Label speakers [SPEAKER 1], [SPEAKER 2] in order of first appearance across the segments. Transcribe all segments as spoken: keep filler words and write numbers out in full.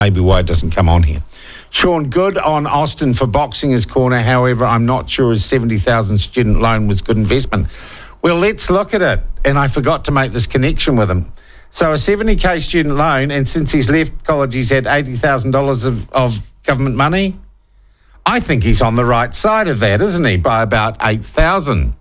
[SPEAKER 1] maybe why it doesn't come on here. Sean, good on Austin for boxing his corner. However, I'm not sure his seventy thousand student loan was good investment. Well, let's look at it. And I forgot to make this connection with him. So a seventy K student loan, and since he's left college, he's had eighty thousand dollars of, of government money. I think he's on the right side of that, isn't he, by about eight thousand.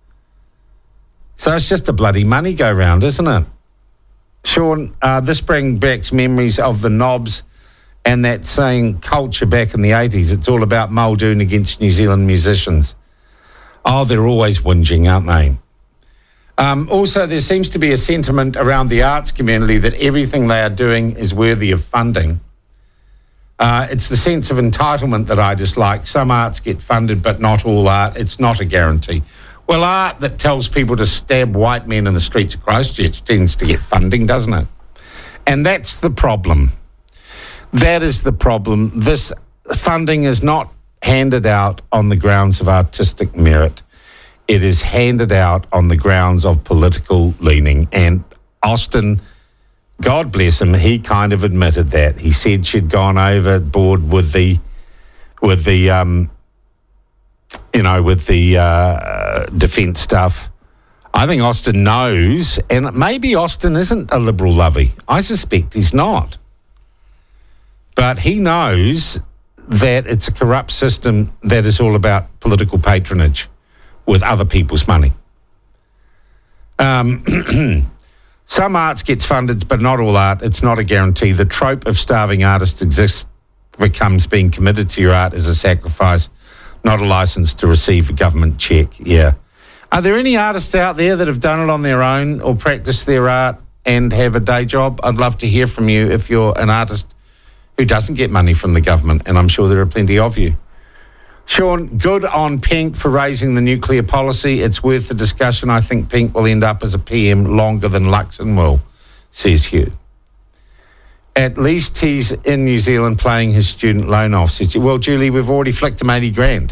[SPEAKER 1] So it's just a bloody money go round, isn't it? Sean, uh, this brings back memories of the Knobs and that saying culture back in the eighties. It's all about Muldoon against New Zealand musicians. Oh, they're always whinging, aren't they? Um, also, there seems to be a sentiment around the arts community that everything they are doing is worthy of funding. Uh, it's the sense of entitlement that I dislike. Some arts get funded, but not all art. It's not a guarantee. Well, art that tells people to stab white men in the streets of Christchurch tends to get funding, doesn't it? And that's the problem. That is the problem. This funding is not handed out on the grounds of artistic merit. It is handed out on the grounds of political leaning. And Austin, God bless him, he kind of admitted that. He said she'd gone overboard with the, with the, um, you know, with the uh, defence stuff. I think Austin knows, and maybe Austin isn't a liberal lovey. I suspect he's not. But he knows that it's a corrupt system that is all about political patronage with other people's money. Um, some arts gets funded, but not all art. It's not a guarantee. The trope of starving artists exists, becomes being committed to your art as a sacrifice, not a license to receive a government check. Yeah. Are there any artists out there that have done it on their own or practiced their art and have a day job? I'd love to hear from you if you're an artist who doesn't get money from the government, and I'm sure there are plenty of you. Sean, good on Pink for raising the nuclear policy. It's worth the discussion. I think Pink will end up as a P M longer than Luxon will, says Hugh. At least he's in New Zealand playing his student loan off, says you. Well, Julie, we've already flicked him eighty grand.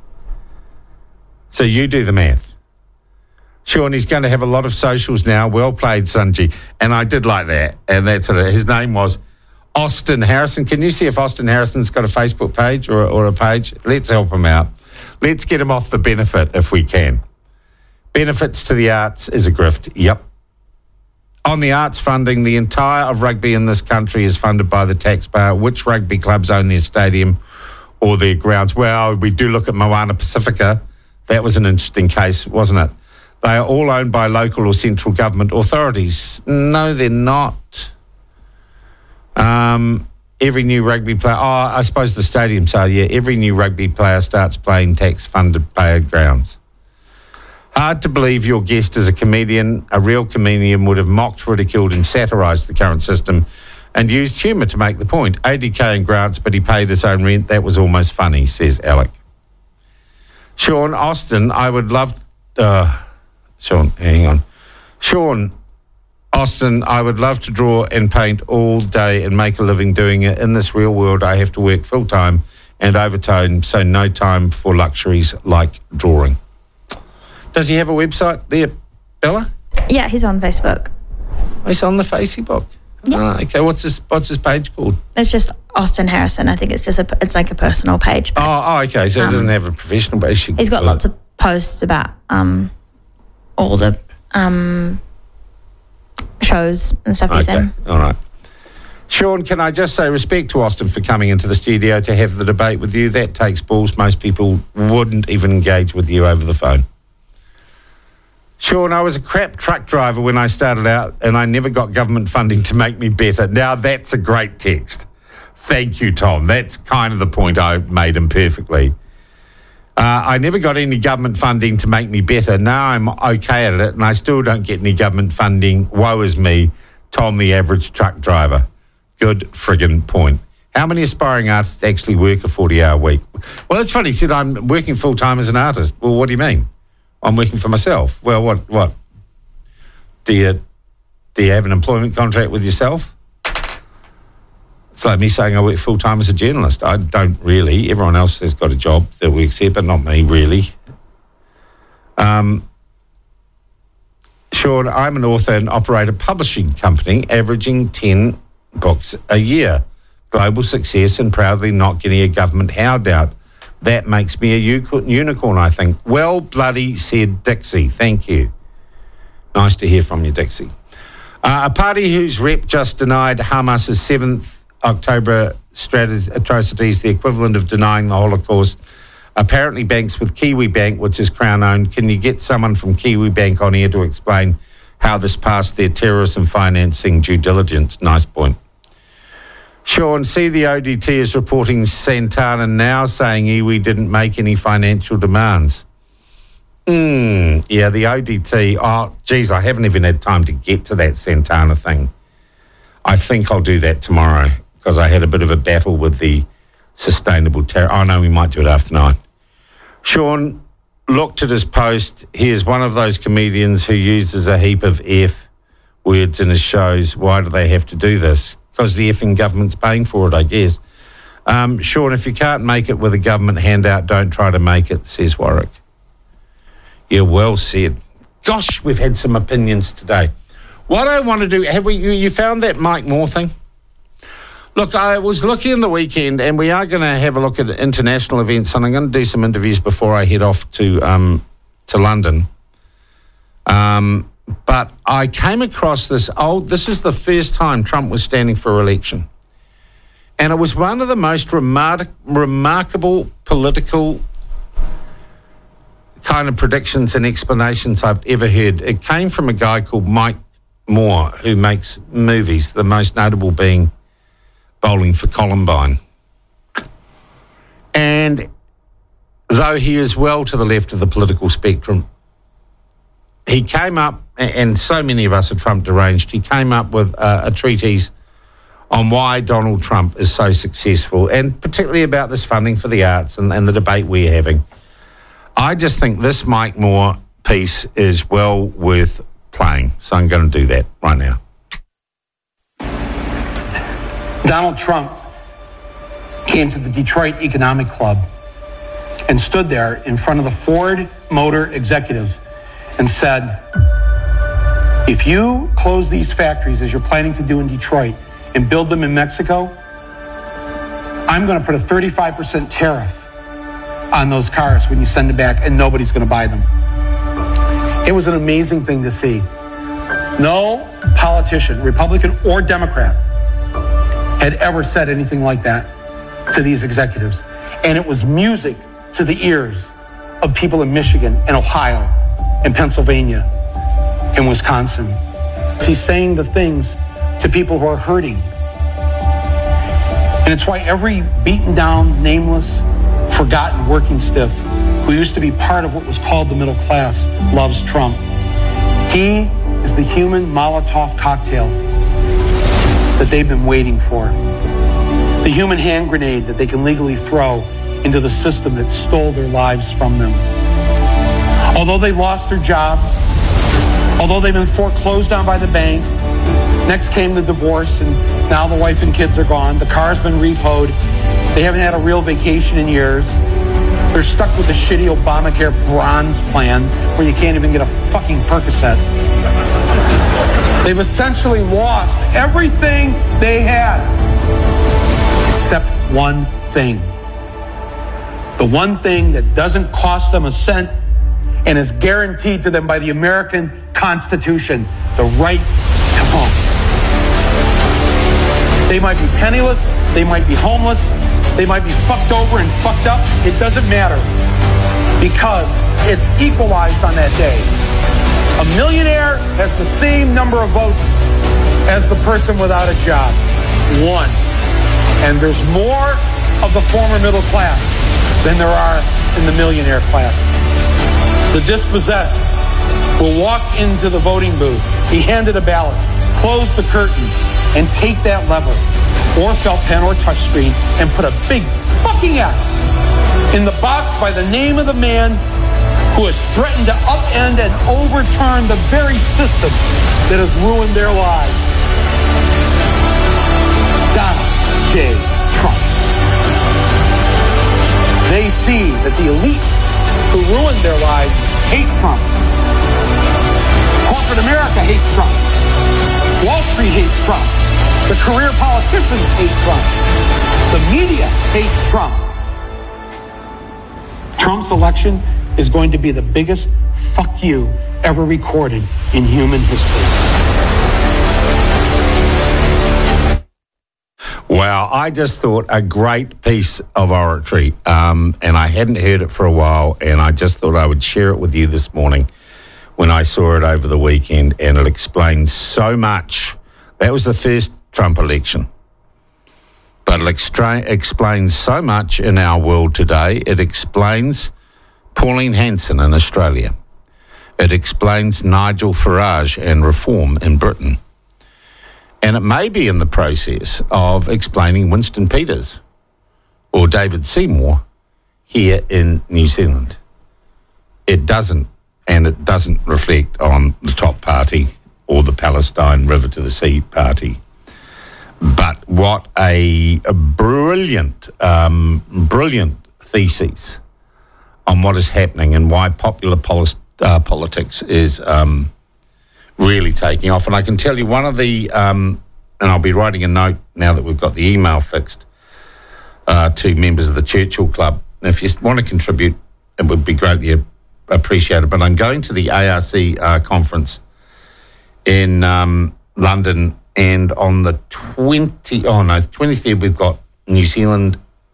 [SPEAKER 1] So you do the math. Sean, he's going to have a lot of socials now. Well played, Sunji. And I did like that. And that's what it, his name was Austin Harrison. Can you see if Austin Harrison's got a Facebook page or, or a page? Let's help him out. Let's get him off the benefit if we can. Benefits to the arts is a grift. Yep. On the arts funding, the entire of rugby in this country is funded by the taxpayer. Which rugby clubs own their stadium or their grounds? Well, we do look at Moana Pacifica. That was an interesting case, wasn't it? They are all owned by local or central government authorities. No, they're not. Um, every new rugby player, oh, I suppose the stadiums are, yeah, every new rugby player starts playing tax-funded player grounds. Hard to believe your guest is a comedian. A real comedian would have mocked, ridiculed and satirised the current system and used humour to make the point. eighty K in grants, but he paid his own rent. That was almost funny, says Alec. Sean, Austin, I would love... Uh, Sean, hang on. Sean... Austin, I would love to draw and paint all day and make a living doing it. In this real world, I have to work full-time and overtime, so no time for luxuries like drawing. Does he have a website there, Bella?
[SPEAKER 2] Yeah, he's on Facebook.
[SPEAKER 1] He's on the Facebook?
[SPEAKER 2] Yeah.
[SPEAKER 1] Oh, okay, what's his, what's his page called?
[SPEAKER 2] It's just Austin Harrison. I think it's just a, it's like a personal page. But,
[SPEAKER 1] oh, oh, okay, so um, he doesn't have a professional page.
[SPEAKER 2] He's got lots of posts about um, all the... Um, shows and stuff he's
[SPEAKER 1] okay.
[SPEAKER 2] in.
[SPEAKER 1] All right. Sean, can I just say respect to Austin for coming into the studio to have the debate with you? That takes balls. Most people wouldn't even engage with you over the phone. Sean, I was a crap truck driver when I started out and I never got government funding to make me better. Now that's a great text. Thank you, Tom. That's kind of the point I made him perfectly. Uh, I never got any government funding to make me better. Now I'm okay at it and I still don't get any government funding. Woe is me, Tom, the average truck driver. Good friggin' point. How many aspiring artists actually work a forty-hour week? Well, it's funny. He said, I'm working full-time as an artist. Well, what do you mean? I'm working for myself. Well, what? What? Do you, do you have an employment contract with yourself? It's like me saying I work full-time as a journalist. I don't really. Everyone else has got a job that works here, but not me, really. Um, Sean, I'm an author and operate a publishing company, averaging ten books a year. global success and proudly not getting a government handout. That makes me a unicorn, I think. Well bloody said Dixie. Thank you. Nice to hear from you, Dixie. Uh, a party whose rep just denied Hamas's seventh October atrocities, the equivalent of denying the Holocaust, apparently banks with Kiwi Bank, which is Crown-owned. Can you get someone from Kiwi Bank on here to explain how this passed their terrorism financing due diligence? Nice point. Sean, see, the O D T is reporting Santana now saying iwi didn't make any financial demands. Hmm, yeah, the O D T, oh, geez, I haven't even had time to get to that Santana thing. I think I'll do that tomorrow because I had a bit of a battle with the sustainable terror. Oh, no, we might do it after nine. Sean looked at his post. He is one of those comedians who uses a heap of F words in his shows. Why do they have to do this? Because the effing government's paying for it, I guess. Um, Sean, if you can't make it with a government handout, don't try to make it, says Warwick. Yeah, well said. Gosh, we've had some opinions today. What I want to do, have we? You, you found that Mike Moore thing? Look, I was looking in the weekend, and we are going to have a look at international events, and I'm going to do some interviews before I head off to um, to London. Um. But I came across this old, this is the first time Trump was standing for election. And it was one of the most remar- remarkable political kind of predictions and explanations I've ever heard. It came from a guy called Mike Moore, who makes movies, the most notable being Bowling for Columbine. And though he is well to the left of the political spectrum, he came up, and so many of us are Trump deranged, he came up with uh, a treatise on why Donald Trump is so successful, and particularly about this funding for the arts and, and the debate we're having. I just think this Mike Moore piece is well worth playing, so I'm going to do that right now.
[SPEAKER 3] Donald Trump came to the Detroit Economic Club and stood there in front of the Ford Motor executives and said, if you close these factories as you're planning to do in Detroit and build them in Mexico, I'm going to put a thirty-five percent tariff on those cars when you send them back, and nobody's going to buy them. It was an amazing thing to see. No politician, Republican or Democrat, had ever said anything like that to these executives. And it was music to the ears of people in Michigan and Ohio and Pennsylvania and Wisconsin. He's saying the things to people who are hurting. And it's why every beaten down, nameless, forgotten working stiff who used to be part of what was called the middle class loves Trump. He is the human Molotov cocktail that they've been waiting for. The human hand grenade that they can legally throw into the system that stole their lives from them. Although they lost their jobs, although they've been foreclosed on by the bank, next came the divorce, and now the wife and kids are gone. The car's been repoed. They haven't had a real vacation in years. They're stuck with the shitty Obamacare bronze plan where you can't even get a fucking Percocet. They've essentially lost everything they had, except one thing. The one thing that doesn't cost them a cent and is guaranteed to them by the American Constitution, the right to vote. They might be penniless, they might be homeless, they might be fucked over and fucked up. It doesn't matter, because it's equalized on that day. A millionaire has the same number of votes as the person without a job. One. And there's more of the former middle class than there are in the millionaire class. The dispossessed will walk into the voting booth, be handed a ballot, close the curtain, and take that lever, or felt pen or touchscreen, and put a big fucking X in the box by the name of the man who has threatened to upend and overturn the very system that has ruined their lives. Donald J. Trump. They see that the elites who ruined their lives hate Trump. Corporate America hates Trump. Wall Street hates Trump. The career politicians hate Trump. The media hates Trump. Trump's election is going to be the biggest fuck you ever recorded in human history.
[SPEAKER 1] Wow, I just thought a great piece of oratory, um, and I hadn't heard it for a while, and I just thought I would share it with you this morning when I saw it over the weekend, and it explains so much. That was the first Trump election, but it extra- explains so much in our world today. It explains Pauline Hanson in Australia. It explains Nigel Farage and reform in Britain. And it may be in the process of explaining Winston Peters or David Seymour here in New Zealand. It doesn't, and it doesn't reflect on the top party or the Palestine River to the Sea party. But what a, a brilliant, um, brilliant thesis on what is happening and why popular polis- uh, politics is um, really taking off. And I can tell you one of the, um, and I'll be writing a note now that we've got the email fixed uh, to members of the Churchill Club. If you want to contribute, it would be greatly appreciated. But I'm going to the A R C uh, conference in um, London, and on the twenty, oh no, twenty-third, we've got New Zealand,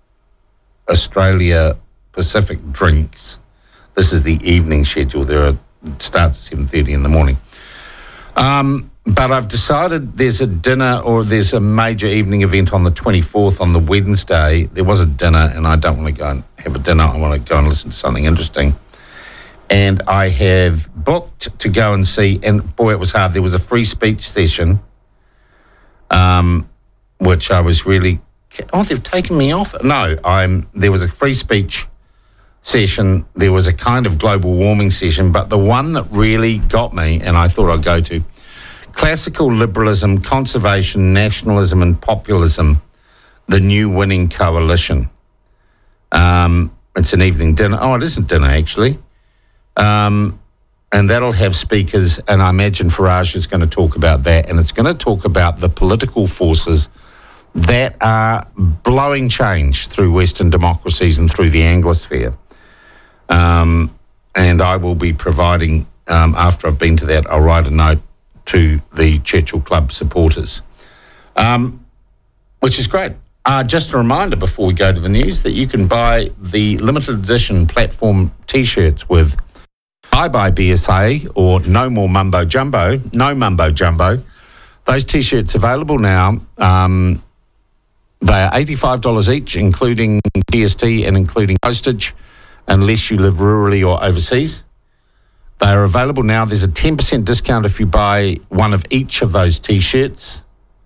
[SPEAKER 1] Australia, Pacific drinks. This is the evening schedule. There are, it starts at seven thirty in the morning. Um, but I've decided there's a dinner or there's a major evening event on the twenty-fourth on the Wednesday. There was a dinner, and I don't want to go and have a dinner. I want to go and listen to something interesting. And I have booked to go and see, and boy, it was hard. There was a free speech session, um, which I was really, oh, they've taken me off. No, I'm. There was a free speech session. There was a kind of global warming session, but the one that really got me, and I thought I'd go to, classical liberalism, conservation, nationalism, and populism, the new winning coalition. Um, it's an evening dinner. Oh, it isn't dinner, actually. Um, and that'll have speakers, and I imagine Farage is going to talk about that, and it's going to talk about the political forces that are blowing change through Western democracies and through the Anglosphere. Um, and I will be providing, um, after I've been to that, I'll write a note to the Churchill Club supporters, um, which is great. Uh, just a reminder before we go to the news that you can buy the limited edition platform T-shirts with Bye Bye B S A or No More Mumbo Jumbo, No Mumbo Jumbo. Those T-shirts available now. Um, they are eighty-five dollars each, including G S T and including postage, unless you live rurally or overseas. They are available now. There's a ten percent discount if you buy one of each of those T-shirts.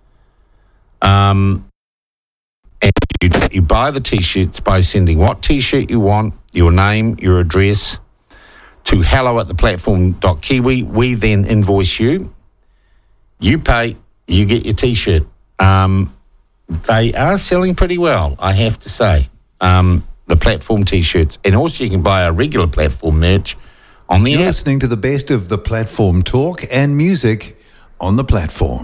[SPEAKER 1] Um, and you, you buy the T-shirts by sending what T-shirt you want, your name, your address, to hello at the platform dot kiwi. We then invoice you. You pay, you get your T-shirt. Um, they are selling pretty well, I have to say, um, the platform T-shirts. And also you can buy our regular platform merch on the
[SPEAKER 4] You're
[SPEAKER 1] app.
[SPEAKER 4] listening to the best of the platform talk and music on the platform.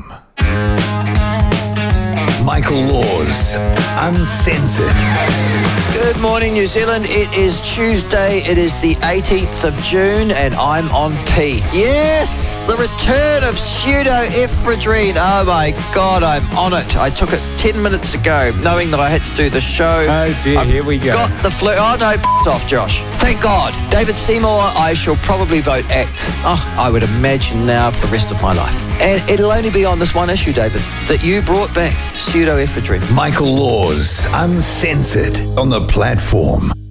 [SPEAKER 4] Michael Laws, Uncensored.
[SPEAKER 5] Good morning, New Zealand. It is Tuesday. It is the eighteenth of June, and I'm on P. Yes, the return of pseudoephedrine. Oh my God, I'm on it. I took it ten minutes ago, knowing that I had to do the show.
[SPEAKER 1] Oh dear,
[SPEAKER 5] I've
[SPEAKER 1] here we go.
[SPEAKER 5] Got the flu. Oh no, f- off, Josh. Thank God. David Seymour, I shall probably vote ACT. Oh, I would imagine now for the rest of my life. And it'll only be on this one issue, David, that you brought back pseudoephedrine.
[SPEAKER 4] Michael Laws, Uncensored on the platform.